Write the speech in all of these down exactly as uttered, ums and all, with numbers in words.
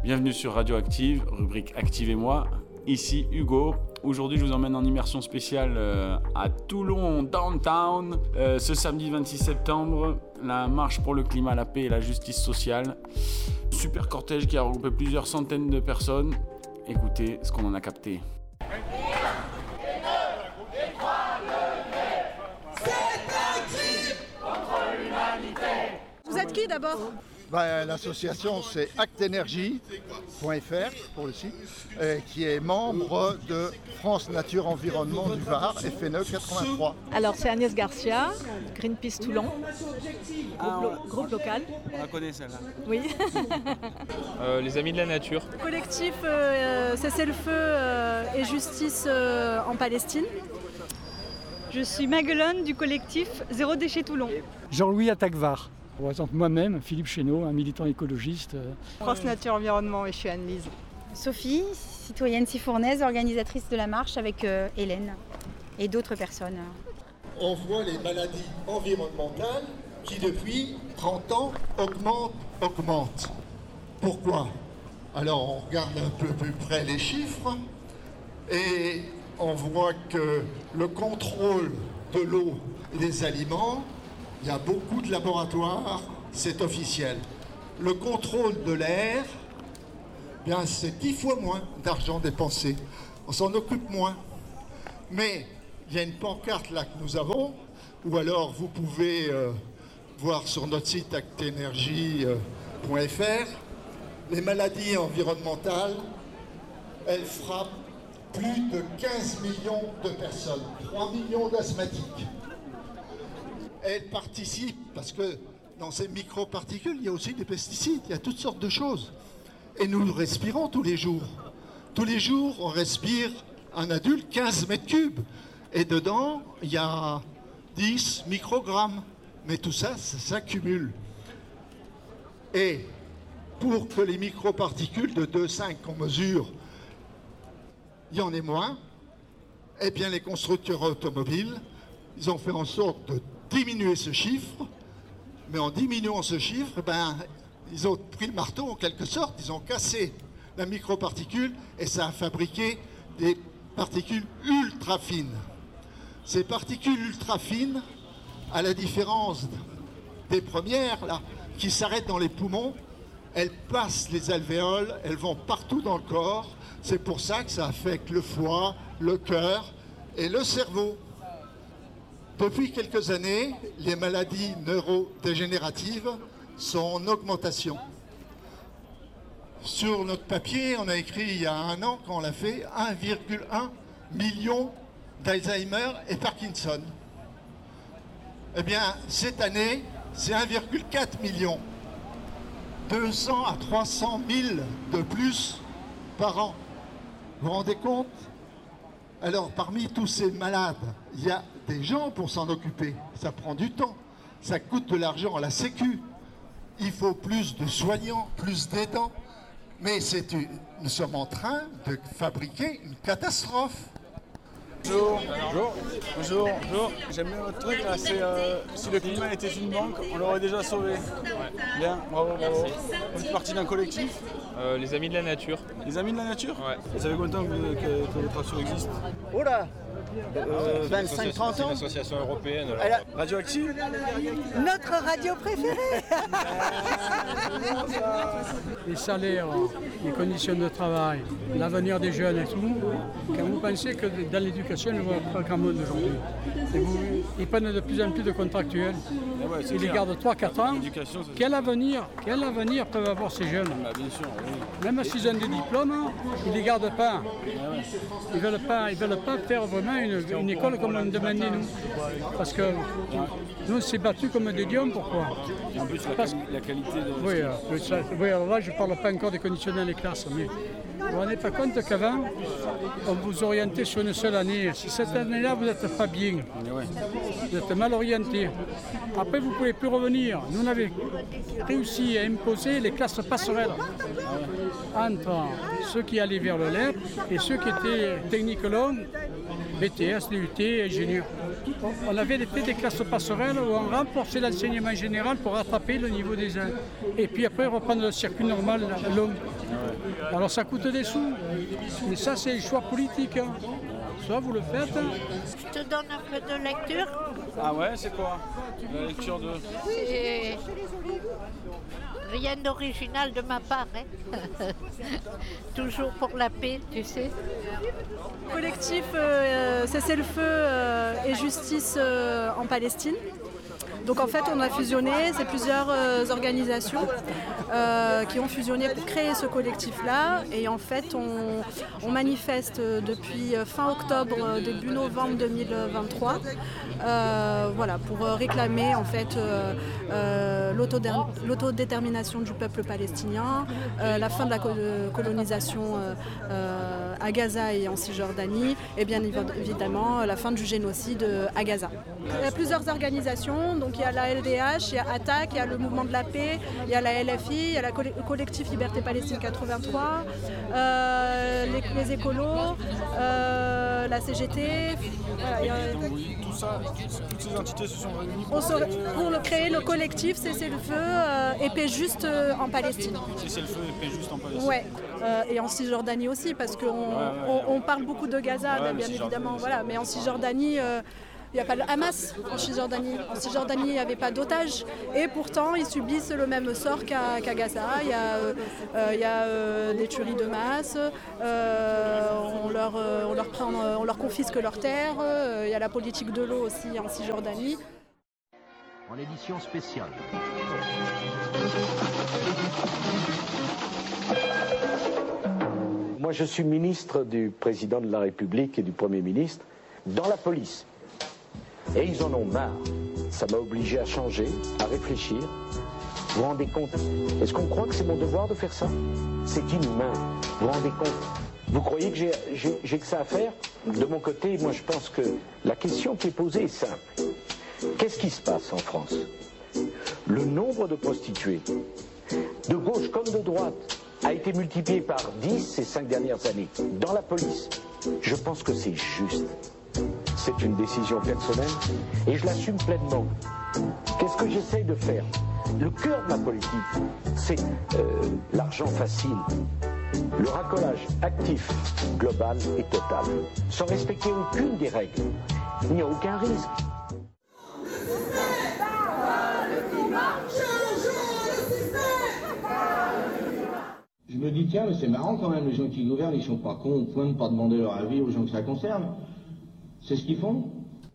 Bienvenue sur Radioactive, rubrique Activez-moi. Ici Hugo. Aujourd'hui, je vous emmène en immersion spéciale euh, à Toulon, downtown. Euh, ce samedi vingt-six septembre, la marche pour le climat, la paix et la justice sociale. Super cortège qui a regroupé plusieurs centaines de personnes. Écoutez ce qu'on en a capté. Vous êtes qui d'abord ? Ben, l'association c'est acte énergie point f r pour le site, euh, qui est membre de France Nature Environnement du Var, F N E quatre-vingt-trois. Alors c'est Agnès Garcia, Greenpeace Toulon, Ah, groupe, lo- groupe local. On la connaît celle-là. Oui. Euh, les Amis de la Nature. Collectif euh, Cessez-le-feu euh, et justice euh, en Palestine. Je suis Maguelone du collectif Zéro Déchet Toulon. Jean-Louis Attaque-Var. Par exemple, moi-même, Philippe Chénaud, un militant écologiste. France Nature Environnement et je suis Anne-Lise. Sophie, citoyenne sifournaise, organisatrice de la marche avec euh, Hélène et d'autres personnes. On voit les maladies environnementales qui depuis trente ans augmentent, augmentent. Pourquoi ? Alors on regarde un peu plus près les chiffres et on voit que le contrôle de l'eau et des aliments, il y a beaucoup de laboratoires, c'est officiel. Le contrôle de l'air, bien c'est dix fois moins d'argent dépensé. On s'en occupe moins. Mais il y a une pancarte là que nous avons, ou alors vous pouvez euh, voir sur notre site acte énergie point f r. Les maladies environnementales, elles frappent plus de quinze millions de personnes, trois millions d'asthmatiques. Elles participent parce que dans ces microparticules, il y a aussi des pesticides, il y a toutes sortes de choses. Et nous le respirons tous les jours. Tous les jours, on respire, un adulte, quinze mètres cubes. Et dedans, il y a dix microgrammes. Mais tout ça, ça s'accumule. Et pour que les microparticules de deux virgule cinq qu'on mesure, il y en ait moins, eh bien les constructeurs automobiles, ils ont fait en sorte de diminuer ce chiffre, mais en diminuant ce chiffre, ben, ils ont pris le marteau en quelque sorte, ils ont cassé la microparticule et ça a fabriqué des particules ultra fines. Ces particules ultra fines, à la différence des premières là, qui s'arrêtent dans les poumons, elles passent les alvéoles, elles vont partout dans le corps. C'est pour ça que ça affecte le foie, le cœur et le cerveau. Depuis quelques années, les maladies neurodégénératives sont en augmentation. Sur notre papier, on a écrit il y a un an, quand on l'a fait, un virgule un million d'Alzheimer et Parkinson. Eh bien, cette année, c'est un virgule quatre million. deux cents à trois cent mille de plus par an. Vous vous rendez compte ? Alors, parmi tous ces malades, il y a des gens pour s'en occuper. Ça prend du temps. Ça coûte de l'argent à la Sécu. Il faut plus de soignants, plus d'aidants. Mais c'est une... nous sommes en train de fabriquer une catastrophe. Bonjour. Bonjour. Bonjour. Bonjour. J'aime bien votre truc là, c'est euh, si le climat était une banque, on l'aurait déjà sauvé. Ouais. Bien, bravo, bravo. Vous faites partie d'un collectif ? Euh, les Amis de la Nature. Les Amis de la Nature ? Ouais. Vous savez combien de temps que, que, que votre asso existe ? Oh là euh, vingt-cinq trente C'est ans. une association européenne. Alors. Alors, Radioactive ? notre radio préférée. Les salaires, les conditions de travail, l'avenir des jeunes et tout, quand vous pensez que dans l'éducation, il n'y a pas grand monde aujourd'hui. Et vous, ils prennent de plus en plus de contractuels. Ah ouais, c'est Ils les clair. gardent trois quatre ans. L'éducation, c'est- Quel avenir, quel avenir peuvent avoir ces jeunes ? Bah, bien sûr, oui. Même s'ils ont des diplômes, ils ne les gardent pas. Ils ne veulent pas, ils veulent pas faire vraiment une, une école comme on demandait nous. Parce que nous, on s'est battus comme des lions, pourquoi ? Et en plus, la, Parce- quali- la qualité de... Oui, euh, le- ça- oui, alors là, je ne parle pas encore des conditions dans les classes, mais vous ne vous rendez pas compte qu'avant, on vous orientait sur une seule année. Si cette année-là, vous n'êtes pas bien, vous êtes mal orienté. Après, vous ne pouvez plus revenir. Nous, on avait réussi à imposer les classes passerelles entre ceux qui allaient vers le L E P et ceux qui étaient techniques longues, B T S, D U T, ingénieurs. On avait fait des classes passerelles où on renforçait l'enseignement général pour rattraper le niveau des uns. Et puis après, reprendre le circuit normal long. Alors ça coûte des sous, mais ça c'est le choix politique. Hein. Soit vous le faites. Je te donne un peu de lecture. Ah ouais, c'est quoi la lecture de... C'est rien d'original de ma part. Hein. Toujours pour la paix, tu sais. Collectif euh, Cessez-le-feu euh, et justice euh, en Palestine. Donc en fait on a fusionné, c'est plusieurs euh, organisations euh, qui ont fusionné pour créer ce collectif-là et en fait on, on manifeste depuis fin octobre, début novembre deux mille vingt-trois euh, voilà, pour réclamer en fait euh, euh, l'autodétermination du peuple palestinien, euh, la fin de la colonisation euh, euh, à Gaza et en Cisjordanie et bien évidemment la fin du génocide à Gaza. Il y a plusieurs organisations, donc il y a la L D H, il y a Attaque, il y a le Mouvement de la Paix, il y a la L F I, il y a le collectif Liberté Palestine quatre-vingt-trois, euh, les, les écolos, euh, la C G T. Voilà, et a... donc, oui, tout ça, toutes ces entités se sont réunies pour, se, pour le créer le collectif Cessez-le-feu euh, et paix juste euh, en Palestine. Cessez-le-feu et paix juste en Palestine. Ouais, euh, et en Cisjordanie aussi, parce qu'on ouais, ouais, ouais. on, on parle beaucoup de Gaza, ouais, bien évidemment, voilà, mais en Cisjordanie. Euh, Il n'y a pas le Hamas en Cisjordanie. En Cisjordanie, il n'y avait pas d'otages. Et pourtant, ils subissent le même sort qu'à, qu'à Gaza. Il y a, euh, il y a euh, des tueries de masse. Euh, on, leur, euh, on, leur prend, on leur confisque leurs terres. Euh, il y a la politique de l'eau aussi en Cisjordanie. En édition spéciale. Moi, je suis ministre du président de la République et du Premier ministre dans la police. Et ils en ont marre. Ça m'a obligé à changer, à réfléchir. Vous vous rendez compte? Est-ce qu'on croit que c'est mon devoir de faire ça? C'est inhumain. Vous vous rendez compte? Vous croyez que j'ai, j'ai, j'ai que ça à faire? De mon côté, moi je pense que la question qui est posée est simple. Qu'est-ce qui se passe en France? Le nombre de prostituées, de gauche comme de droite, a été multiplié par dix ces cinq dernières années. Dans la police, je pense que c'est juste. C'est une décision personnelle et je l'assume pleinement. Qu'est-ce que j'essaye de faire? Le cœur de ma politique, c'est euh, l'argent facile, le racolage actif, global et total, sans respecter aucune des règles. Il n'y a aucun risque. Je me dis, tiens, mais c'est marrant quand même, les gens qui gouvernent, ils sont pas cons au point de ne pas demander leur avis aux gens que ça concerne. C'est ce qu'ils font.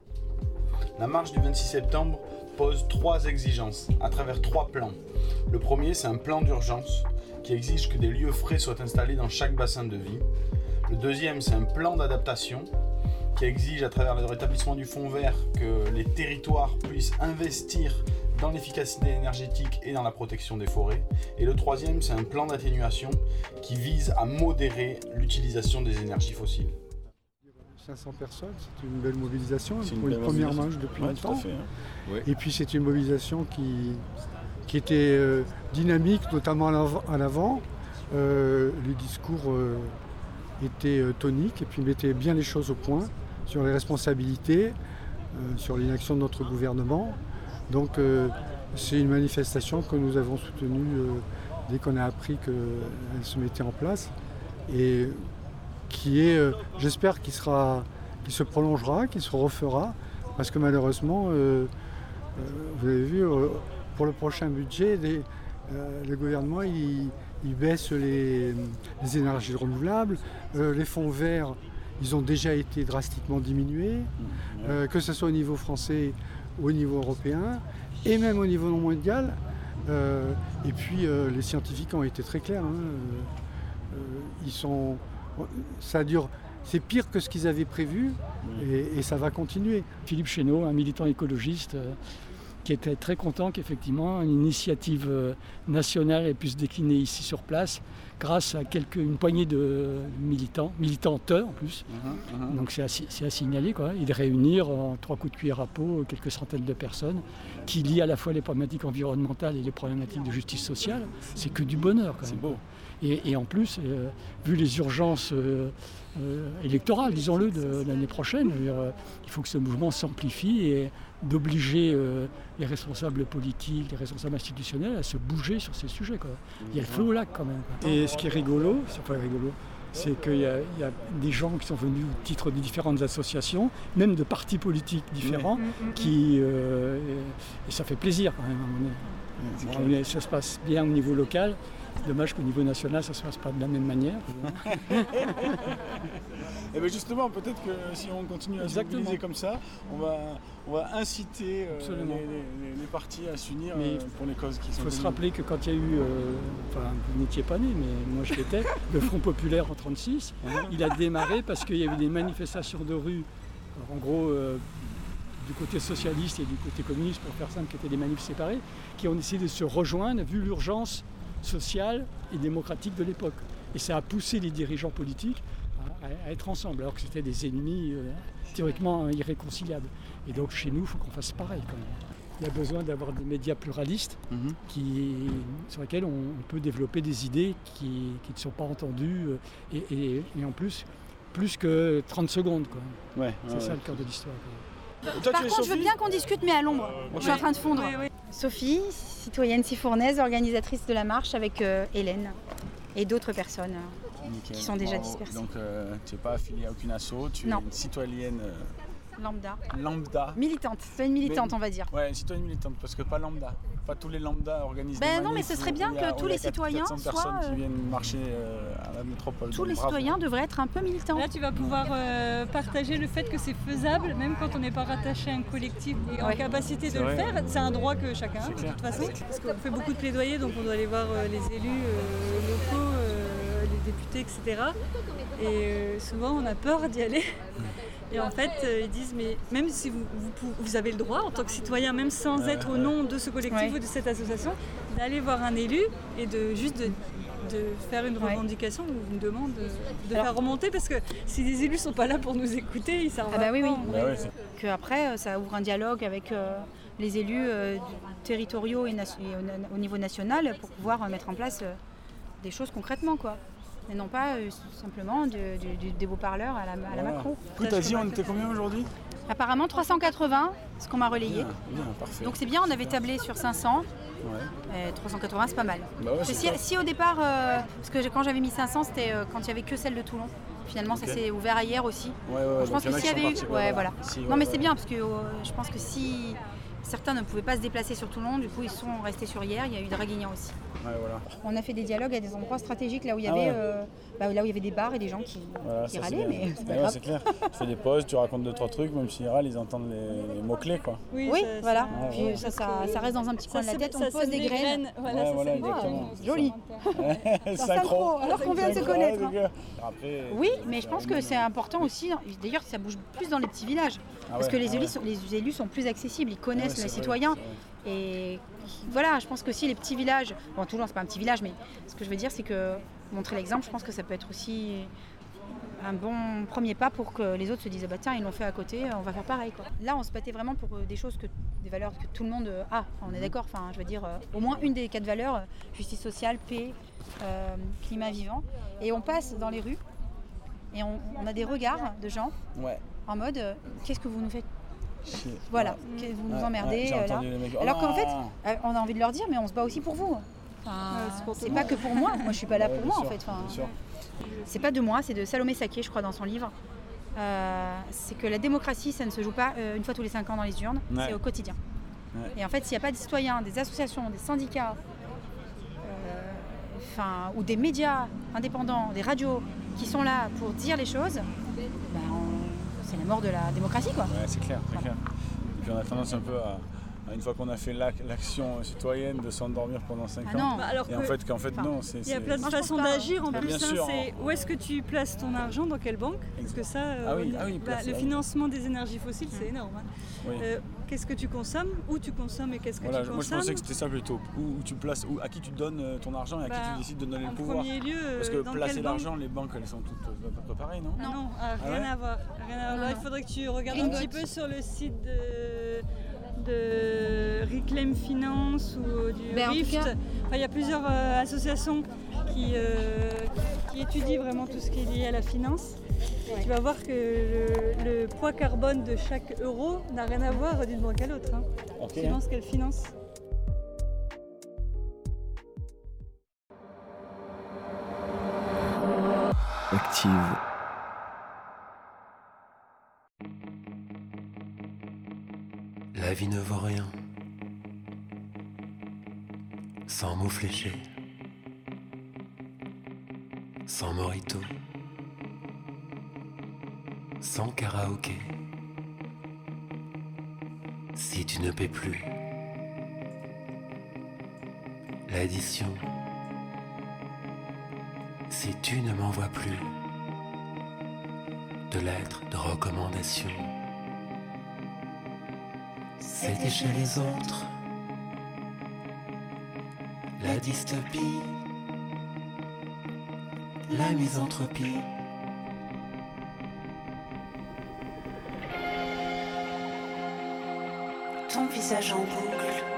La marche du vingt-six septembre pose trois exigences à travers trois plans. Le premier, c'est un plan d'urgence qui exige que des lieux frais soient installés dans chaque bassin de vie. Le deuxième, c'est un plan d'adaptation qui exige à travers le rétablissement du fonds vert que les territoires puissent investir dans l'efficacité énergétique et dans la protection des forêts. Et le troisième, c'est un plan d'atténuation qui vise à modérer l'utilisation des énergies fossiles. cinq cents personnes, c'est une belle mobilisation, c'est pour une, une première mobilisation. marche depuis ouais, longtemps. Fait, hein. ouais. Et puis c'est une mobilisation qui, qui était euh, dynamique, notamment à l'avant. À l'avant. Euh, les discours euh, étaient euh, toniques et puis mettaient bien les choses au point sur les responsabilités, euh, sur l'inaction de notre gouvernement. Donc euh, c'est une manifestation que nous avons soutenue euh, dès qu'on a appris qu'elle se mettait en place. Et qui est, euh, j'espère qu'il sera, qu'il se prolongera, qu'il se refera, parce que malheureusement, euh, euh, vous avez vu, euh, pour le prochain budget, les, euh, le gouvernement il, il baisse les, les énergies renouvelables, euh, les fonds verts, ils ont déjà été drastiquement diminués, euh, que ce soit au niveau français ou au niveau européen, et même au niveau mondial. Euh, et puis euh, les scientifiques ont été très clairs. Hein, euh, ils sont Ça dure, c'est pire que ce qu'ils avaient prévu et, et ça va continuer. Philippe Chénaud, un militant écologiste euh, qui était très content qu'effectivement une initiative euh, nationale ait pu se décliner ici sur place grâce à quelques, une poignée de militants, militantes en plus. Uh-huh, uh-huh. Donc c'est à, c'est à signaler, quoi, et de réunir en trois coups de cuillère à peau quelques centaines de personnes qui lient à la fois les problématiques environnementales et les problématiques de justice sociale. C'est que du bonheur. Quand même. C'est beau. Et, et en plus, euh, vu les urgences euh, euh, électorales, disons-le, de, de l'année prochaine, je veux dire, euh, il faut que ce mouvement s'amplifie et d'obliger euh, les responsables politiques, les responsables institutionnels à se bouger sur ces sujets, quoi. Il y a le feu au lac quand même, quoi. Et ce qui est rigolo, c'est pas rigolo, c'est qu'il y, y a des gens qui sont venus au titre de différentes associations, même de partis politiques différents, oui. qui, euh, et, et ça fait plaisir quand même. On est, on est, ça se passe bien au niveau local. Dommage qu'au niveau national, ça ne se passe pas de la même manière. Et bien justement, peut-être que si on continue à se mobiliser comme ça, on va, on va inciter euh, les, les, les partis à s'unir euh, pour les causes qui sont. Il faut se rappeler que quand il y a eu, euh, enfin vous n'étiez pas né, mais moi je l'étais, le Front populaire en trente-six, il a démarré parce qu'il y avait des manifestations de rue, alors, en gros euh, du côté socialiste et du côté communiste, pour faire simple, qui étaient des manifs séparés, qui ont essayé de se rejoindre vu l'urgence sociale et démocratique de l'époque. Et ça a poussé les dirigeants politiques à, à être ensemble, alors que c'était des ennemis euh, théoriquement irréconciliables. Et donc chez nous, il faut qu'on fasse pareil quand même. Il y a besoin d'avoir des médias pluralistes mm-hmm. qui, sur lesquels on, on peut développer des idées qui, qui ne sont pas entendues euh, et, et, et en plus, plus que trente secondes. Quoi. Ouais, c'est ouais, ça ouais. le cœur de l'histoire. Quoi. Toi, Par contre, Sophie, je veux bien qu'on discute, mais à l'ombre. Okay. Je suis en train de fondre. Oui, oui. Sophie, citoyenne sifournaise, organisatrice de la marche avec euh, Hélène et d'autres personnes euh, qui sont déjà dispersées. Donc, euh, tu n'es pas affiliée à aucune asso, tu non. es une citoyenne euh, lambda. Lambda. Militante, citoyenne militante, mais, on va dire. Ouais, une citoyenne militante, parce que pas lambda. Pas tous les lambda organisent ben des non, mais ce serait bien que tous les citoyens soient. personnes qui viennent marcher euh, à la métropole. Tous les bravo. Citoyens devraient être un peu militants. Là, tu vas pouvoir euh, partager le fait que c'est faisable, même quand on n'est pas rattaché à un collectif et ouais. en capacité de c'est le vrai. Faire. C'est un droit que chacun a, de toute façon. Parce qu'on fait beaucoup de plaidoyer, donc on doit aller voir euh, les élus euh, locaux, euh, les députés, et cetera. Et euh, souvent, on a peur d'y aller. Et en fait, euh, ils disent, mais même si vous, vous, vous avez le droit, en tant que citoyen, même sans être au nom de ce collectif ouais. ou de cette association, d'aller voir un élu et de juste de, de faire une revendication ouais. ou une demande, de, de Alors, faire remonter, parce que si les élus ne sont pas là pour nous écouter, ils ne servent ah bah pas. Oui, oui. Bah ouais, que après, ça ouvre un dialogue avec euh, les élus euh, territoriaux et, nation- et au, au niveau national pour pouvoir euh, mettre en place euh, des choses concrètement, quoi. Et non pas euh, simplement de, de, de, des beaux-parleurs à la, à la voilà. Macron. Du coup, t'as dit, on était combien aujourd'hui ? Apparemment trois cent quatre-vingts, ce qu'on m'a relayé. Bien, bien, parfait. Donc c'est bien, on avait tablé sur cinq cents. Ouais. Euh, trois cent quatre-vingts, c'est pas mal. Bah ouais, c'est si, si au départ, euh, parce que quand j'avais mis cinq cents, c'était euh, quand il n'y avait que celle de Toulon. Finalement, okay. ça s'est ouvert à hier aussi. Ouais, ouais, ouais, je pense que s'il y avait eu. Partis, ouais, ouais, voilà. Si, non, ouais, mais ouais. c'est bien, parce que euh, je pense que si certains ne pouvaient pas se déplacer sur Toulon, du coup, ils sont restés sur hier. Il y a eu Draguignan aussi. Ouais, voilà. On a fait des dialogues à des endroits stratégiques là où il y avait, ah ouais. euh, bah, là où il y avait des bars et des gens qui, voilà, qui râlaient, mais c'est pas grave. Ouais, c'est clair. Tu fais des pauses, tu racontes deux trois trucs, même s'ils râlent, ils entendent les, les mots clés, quoi. Oui, oui ça, voilà. Ouais, Puis ouais. Ça, ça, ça reste dans un petit coin de la tête. On pose des graines. graines. Voilà, ouais, voilà, exactement. Oh, joli. Synchro. Alors qu'on vient de se connaître. Hein. Après, oui, mais je pense que c'est important aussi. D'ailleurs, ça bouge plus dans les petits villages, ah parce ouais, que les, ah élus ouais. sont, les élus sont plus accessibles. Ils connaissent ouais, les citoyens. Vrai, et voilà, je pense que si les petits villages, bon Toulon c'est pas un petit village, mais ce que je veux dire c'est que montrer l'exemple, je pense que ça peut être aussi un bon premier pas pour que les autres se disent bah tiens ils l'ont fait à côté, on va faire pareil quoi. Là on se battait vraiment pour des choses que des valeurs que tout le monde a, enfin, on est d'accord, enfin je veux dire euh, au moins une des quatre valeurs, justice sociale, paix, euh, climat vivant, et on passe dans les rues et on, on a des regards de gens ouais. en mode euh, qu'est-ce que vous nous faites? Voilà, ouais. Vous nous ouais, emmerdez. Ouais, là. Alors qu'en fait, euh, on a envie de leur dire, mais on se bat aussi pour vous. Enfin, ouais, c'est pas que pour moi. Moi, je suis pas là ouais, pour moi, sûr, en fait. Enfin, c'est pas de moi, c'est de Salomé Saké, je crois, dans son livre. Euh, c'est que la démocratie, ça ne se joue pas euh, une fois tous les cinq ans dans les urnes, ouais. c'est au quotidien. Ouais. Et en fait, s'il n'y a pas de citoyens, des associations, des syndicats, euh, ou des médias indépendants, des radios qui sont là pour dire les choses, ben on... c'est la mort de la démocratie, quoi. Ouais, c'est clair, c'est voilà. clair. Et puis on a tendance un peu à, à une fois qu'on a fait l'action citoyenne, de s'endormir pendant cinq ah ans. Bah alors et en fait, qu'en fait, enfin, non. Il y a plein de façons d'agir. En plus, hein, c'est où est-ce que tu places ton argent, dans quelle banque? Parce que ça, euh, ah oui, ah oui, bah, le financement des énergies fossiles, c'est énorme. Hein. Oui. Euh, qu'est-ce que tu consommes? Où tu consommes et qu'est-ce que voilà, tu consommes? Moi, je pensais que c'était ça plutôt. Où, où tu places, où, à qui tu donnes ton argent et à bah, qui tu décides de donner le pouvoir. En premier lieu, parce que dans placer l'argent, les banques, elles sont toutes à peu près pareilles, non? Non, non ah, rien, ah ouais à voir, rien à voir. Il faudrait que tu regardes un petit peu sur le site de... de Reclaim Finance ou du Ben, en tout Rift. cas- Enfin, il y a plusieurs euh, associations qui, euh, qui étudient vraiment tout ce qui est lié à la finance. Tu vas voir que le, le poids carbone de chaque euro n'a rien à voir d'une banque à l'autre, hein, Ok, suivant hein. ce qu'elle finance. Active. La vie ne vaut rien sans mots fléchés, sans mojito, sans karaoké. Si tu ne paies plus l'addition, si tu ne m'envoies plus de lettres de recommandation, c'était chez les autres la dystopie, la misanthropie. Ton visage en boucle,